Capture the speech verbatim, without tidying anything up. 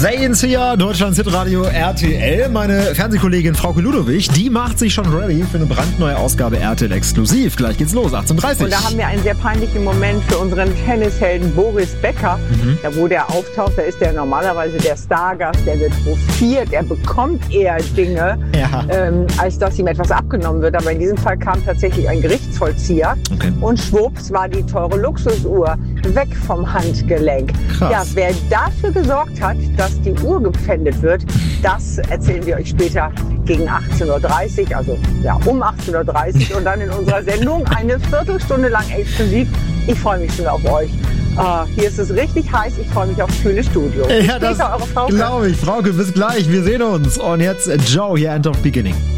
Zayn's hier, Deutschlands Hitradio R T L. Meine Fernsehkollegin Frauke Ludowig, die macht sich schon ready für eine brandneue Ausgabe R T L exklusiv. Gleich geht's los, achtzehn Uhr dreißig. Und da haben wir einen sehr peinlichen Moment für unseren Tennishelden Boris Becker. Mhm. Da wo der auftaucht, da ist der normalerweise der Stargast, der wird hofiert, er bekommt eher Dinge, ja. ähm, als dass ihm etwas abgenommen wird. Aber in diesem Fall kam tatsächlich ein Gerichtsvollzieher okay. und schwupps war die teure Luxusuhr weg vom Handgelenk. Krass. Ja, wer dafür gesorgt hat, dass die Uhr gepfändet wird, das erzählen wir euch später gegen achtzehn Uhr dreißig, also ja, um achtzehn Uhr dreißig und dann in unserer Sendung eine Viertelstunde lang exklusiv. Ich freue mich schon auf euch. Uh, hier ist es richtig heiß, ich freue mich aufs kühle Studio. Ja, das glaube ich. Frauke, bis gleich, wir sehen uns. Und jetzt Joe hier, End of Beginning.